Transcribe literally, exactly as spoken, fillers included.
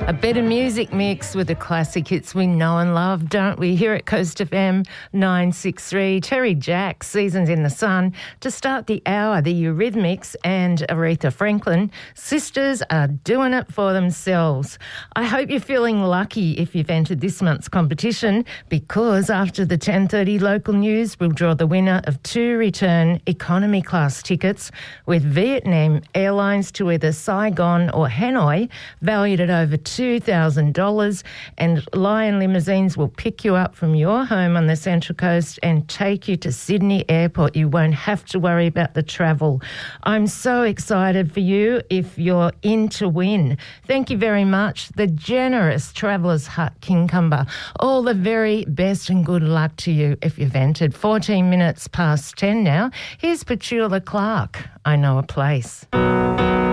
A better music mix with the classic hits we know and love, don't we? Here at Coast F M nine sixty-three, Terry Jacks, Seasons in the Sun. To start the hour, the Eurythmics and Aretha Franklin, sisters are doing it for themselves. I hope you're feeling lucky if you've entered this month's competition, because after the ten thirty local news, we'll draw the winner of two return economy class tickets with Vietnam Airlines to either Saigon or Hanoi, valued at over two thousand dollars, and Lion Limousines will pick you up from your home on the Central Coast and take you to Sydney Airport. You won't have to worry about the travel. I'm so excited for you if you're in to win. Thank you very much. The generous Travellers Hut Kincumber. All the very best and good luck to you if you've entered. fourteen minutes past ten now. Here's Petula Clark, I Know a Place.